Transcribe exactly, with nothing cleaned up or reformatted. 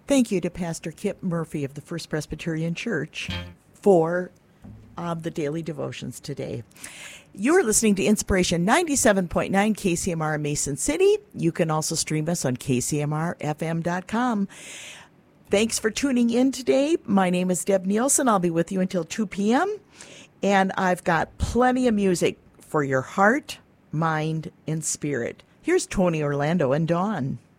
Thank you to Pastor Kip Murphy of the First Presbyterian Church for uh, the daily devotions today. You're listening to Inspiration ninety-seven point nine K C M R in Mason City. You can also stream us on K C M R F M dot com. Thanks for tuning in today. My name is Deb Nielsen. I'll be with you until two p.m. And I've got plenty of music for your heart, mind, and spirit. Here's Tony Orlando and Dawn.